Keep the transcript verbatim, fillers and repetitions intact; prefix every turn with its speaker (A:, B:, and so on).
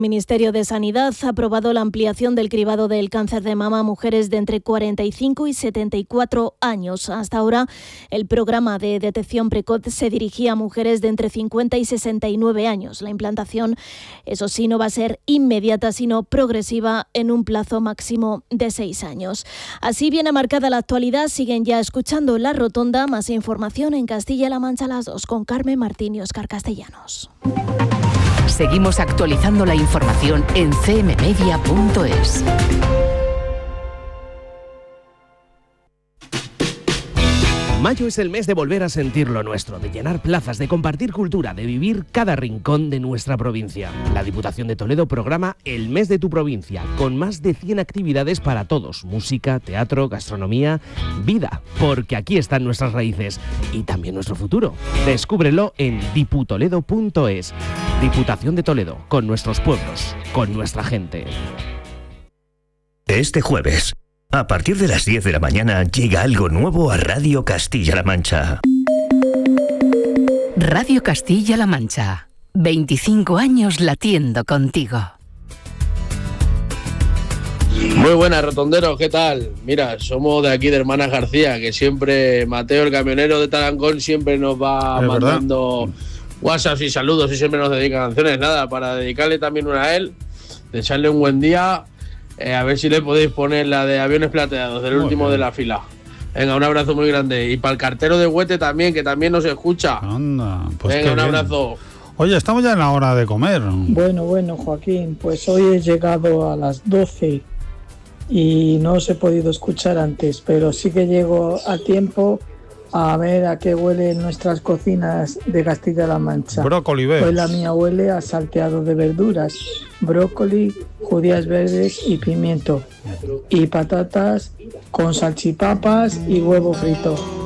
A: El Ministerio de Sanidad ha aprobado la ampliación del cribado del cáncer de mama a mujeres de entre cuarenta y cinco y setenta y cuatro años. Hasta ahora, el programa de detección precoz se dirigía a mujeres de entre cincuenta y sesenta y nueve años. La implantación, eso sí, no va a ser inmediata, sino progresiva en un plazo máximo de seis años. Así viene marcada la actualidad. Siguen ya escuchando La Rotonda. Más información en Castilla-La Mancha a las dos con Carmen Martín y Óscar Castellanos.
B: Seguimos actualizando la información en c m media punto es.
C: Mayo es el mes de volver a sentir lo nuestro, de llenar plazas, de compartir cultura, de vivir cada rincón de nuestra provincia. La Diputación de Toledo programa el Mes de tu Provincia, con más de cien actividades para todos: música, teatro, gastronomía, vida, porque aquí están nuestras raíces y también nuestro futuro. Descúbrelo en diputoledo punto es. Diputación de Toledo, con nuestros pueblos, con nuestra gente.
D: Este jueves, a partir de las diez de la mañana, llega algo nuevo a Radio Castilla-La Mancha.
B: Radio Castilla-La Mancha. veinticinco años latiendo contigo.
E: Muy buenas, rotonderos, ¿qué tal? Mira, somos de aquí de Hermanas García, que siempre Mateo, el camionero de Tarancón, siempre nos va
F: ¿Es
E: mandando
F: verdad?
E: WhatsApp y saludos y siempre nos dedica canciones. Nada, para dedicarle también una a él, desearle un buen día. Eh, a ver si le podéis poner la de Aviones Plateados, del
F: Muy
E: último
F: bien.
E: de la fila. Venga, un abrazo muy grande. Y para el cartero de Huete también, que también nos escucha.
F: Anda, pues
E: Venga,
F: qué
E: un
F: bien.
E: abrazo.
F: Oye, estamos ya en la hora de comer.
G: Bueno, bueno, Joaquín, pues hoy he llegado a las doce y no os he podido escuchar antes, pero sí que llego a tiempo a ver a qué huelen nuestras cocinas de Castilla-La Mancha.
F: Brócoli, ves.
G: Pues la mía huele a salteado de verduras, brócoli, judías verdes y pimiento, y patatas con salchipapas y huevo frito.